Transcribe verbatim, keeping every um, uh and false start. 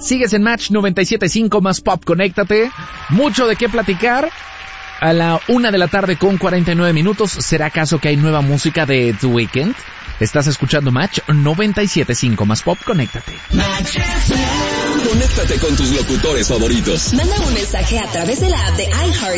Sigues en Match noventa y siete punto cinco más Pop, conéctate. Mucho de qué platicar. A la una de la tarde con cuarenta y nueve minutos. ¿Será acaso que hay nueva música de The Weeknd? Estás escuchando Match noventa y siete punto cinco más Pop, conéctate. Match F M. Conéctate con tus locutores favoritos. Manda un mensaje a través de la app de iHeart